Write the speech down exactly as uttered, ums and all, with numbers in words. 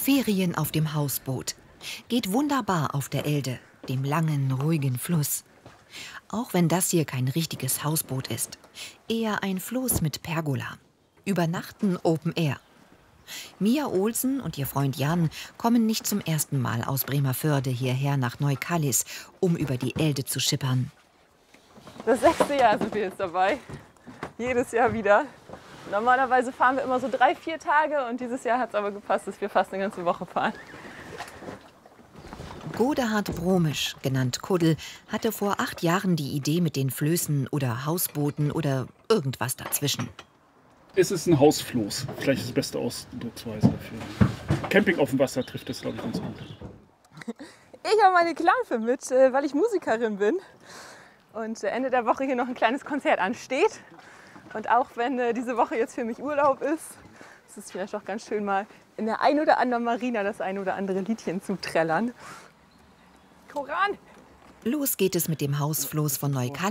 Ferien auf dem Hausboot. Geht wunderbar auf der Elde, dem langen, ruhigen Fluss. Auch wenn das hier kein richtiges Hausboot ist. Eher ein Floß mit Pergola. Übernachten Open Air. Mia Olsen und ihr Freund Jan kommen nicht zum ersten Mal aus Bremervörde hierher nach Neu-Kallis, um über die Elde zu schippern. Das sechste Jahr sind wir jetzt dabei. Jedes Jahr wieder. Normalerweise fahren wir immer so drei, vier Tage und dieses Jahr hat es aber gepasst, dass wir fast eine ganze Woche fahren. Godehard Bromisch, genannt Kuddel, hatte vor acht Jahren die Idee mit den Flößen oder Hausbooten oder irgendwas dazwischen. Es ist ein Hausfloß, vielleicht ist die beste Ausdrucksweise dafür. Camping auf dem Wasser trifft das, glaube ich, ganz gut. Ich habe meine Klampe mit, weil ich Musikerin bin. Und Ende der Woche hier noch ein kleines Konzert ansteht. Und auch wenn äh, diese Woche jetzt für mich Urlaub ist, ist es vielleicht auch ganz schön, mal in der ein oder anderen Marina das ein oder andere Liedchen zu trällern. Koran! Los geht es mit dem Hausfloß von Neu-Kallis